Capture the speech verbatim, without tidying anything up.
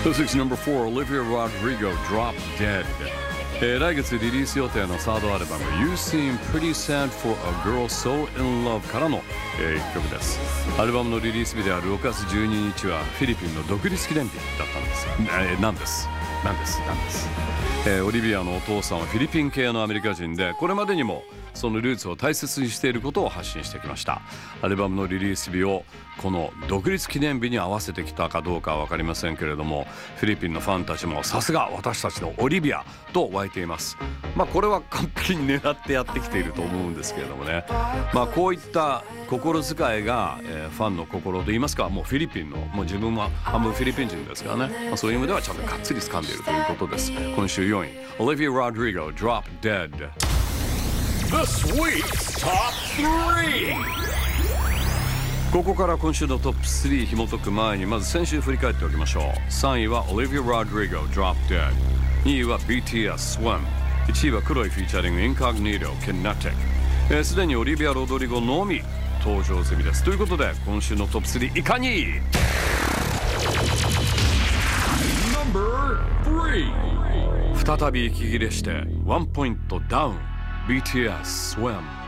This is number four, Olivia Rodrigo, Drop Dead。えー、来月リリース予定のサードアルバム You Seem Pretty Sad for a Girl So In Love からの、えー、一曲です。アルバムのリリース日であるろくがつじゅうににちはフィリピンの独立記念日だったんです、えー、なんですなんですなんです、えー、オリビアのお父さんはフィリピン系のアメリカ人で、これまでにもそのルーツを大切にしていることを発信してきました。アルバムのリリース日をこの独立記念日に合わせてきたかどうかは分かりませんけれども、フィリピンのファンたちもさすが私たちのオリビアと湧いています。まあこれは完璧に狙ってやってきていると思うんですけれどもね。まあこういった心遣いが、えー、ファンの心といいますか、もうフィリピンの、もう自分は半分フィリピン人ですからね、まあ、そういう意味ではちゃんとがっつり掴んでいるということです。今週よんい、Olivia Rodrigo, Drop Dead。This week's Top スリー。ここから今週のトップスリー紐解く前に、まず先週振り返っておきましょう。さんいは Olivia Rodrigo, Drop Dead。にいは ビーティーエス Swim。いちいは黒いフィーチャリング Incognito Kinetic。すでにオリビア・ロドリゴのみ登場済みです。ということで今週のトップスリーいかに Number スリー。再び息切れしてワンポイントダウン ビーティーエス Swim。